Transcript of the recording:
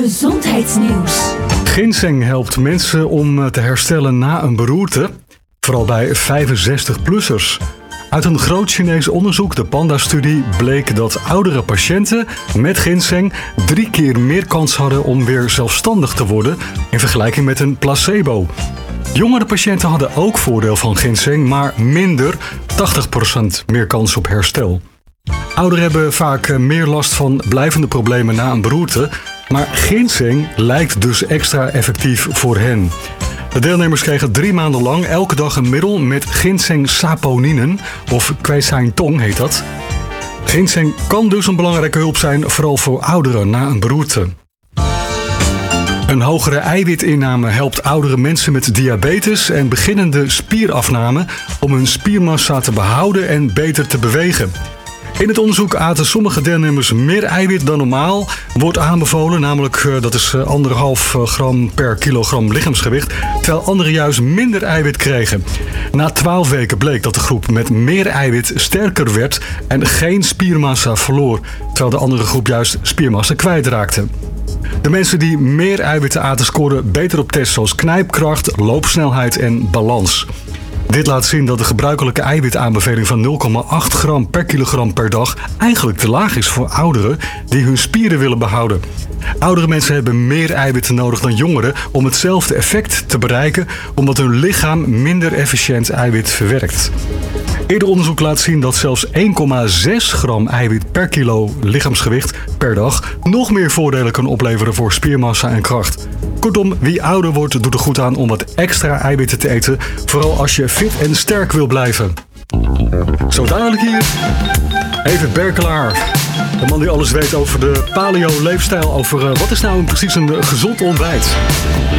Gezondheidsnieuws. Ginseng helpt mensen om te herstellen na een beroerte, vooral bij 65-plussers. Uit een groot Chinees onderzoek, de Panda-studie, bleek dat oudere patiënten met ginseng 3 keer meer kans hadden om weer zelfstandig te worden in vergelijking met een placebo. Jongere patiënten hadden ook voordeel van ginseng, maar minder, 80% meer kans op herstel. Ouderen hebben vaak meer last van blijvende problemen na een beroerte, maar ginseng lijkt dus extra effectief voor hen. De deelnemers kregen 3 maanden lang elke dag een middel met ginseng saponinen, of kweisijn-tong heet dat. Ginseng kan dus een belangrijke hulp zijn, vooral voor ouderen na een beroerte. Een hogere eiwitinname helpt oudere mensen met diabetes en beginnende spierafname om hun spiermassa te behouden en beter te bewegen. In het onderzoek aten sommige deelnemers meer eiwit dan normaal. Wordt aanbevolen, namelijk dat is 1,5 gram per kilogram lichaamsgewicht, terwijl anderen juist minder eiwit kregen. Na 12 weken bleek dat de groep met meer eiwit sterker werd en geen spiermassa verloor, terwijl de andere groep juist spiermassa kwijtraakte. De mensen die meer eiwitten aten scoren beter op tests zoals knijpkracht, loopsnelheid en balans. Dit laat zien dat de gebruikelijke eiwitaanbeveling van 0,8 gram per kilogram per dag eigenlijk te laag is voor ouderen die hun spieren willen behouden. Oudere mensen hebben meer eiwitten nodig dan jongeren om hetzelfde effect te bereiken, omdat hun lichaam minder efficiënt eiwit verwerkt. Eerder onderzoek laat zien dat zelfs 1,6 gram eiwit per kilo lichaamsgewicht per dag nog meer voordelen kan opleveren voor spiermassa en kracht. Kortom, wie ouder wordt doet er goed aan om wat extra eiwitten te eten, vooral als je fit en sterk wil blijven. Zo dadelijk hier, Evert Berkelaar. De man die alles weet over de paleo-leefstijl, over wat is nou precies een gezond ontbijt.